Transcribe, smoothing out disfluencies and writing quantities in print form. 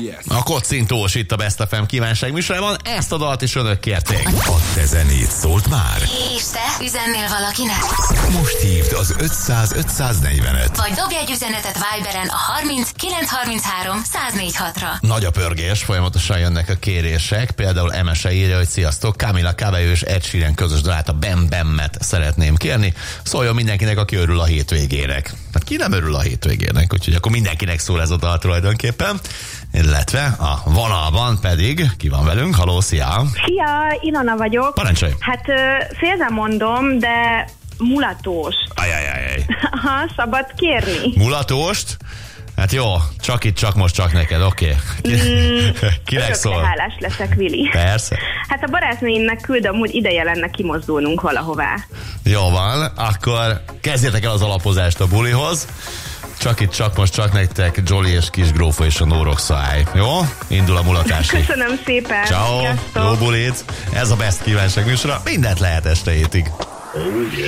yes. A Kocintós itt a Best FM kívánság műsorában. Ezt a dalt is önök kérték. A te zenét szólt már? És te üzennél valakinek? Most hívd az 500-545-et. Vagy dobj egy üzenetet Viberen a 30 933 104.6-ra. Nagy a pörgés, folyamatosan jönnek a kérések. Például Emese írja, hogy sziasztok, Camila Cabello és Ed Sheeran közös dalát, a Bam Bam-et szeretném kérni. Szóljon mindenkinek, aki örül a hétvégének. Hát ki nem örül a hétvégének, úgyhogy akkor mindenkinek szól ez a dal tulajdonképpen. Illetve a vonalban pedig, ki van velünk? Haló, szia! Szia, Ilona vagyok. Parancsolj! Hát félre mondom, de mulatós. Ajajajaj. Aha, szabad kérni. Mulatóst? Hát jó, csak itt, csak most, csak neked, oké. Kinek szól? Örökre hálás leszek, Vili. Persze. Hát a barátnőimnek küldöm, hogy ideje lenne kimozdulnunk valahová. Jó van, akkor kezdjétek el az alapozást a bulihoz. Csak itt, csak most, csak nektek, Jolly és Kis Grófa és a No Rocks Eye. Jó? Indul a mulatási. Köszönöm szépen. Ciao, Sziasztok. jó bulit. Ez a Best kívánság műsora, mindent lehet este hétig. Oh, yeah.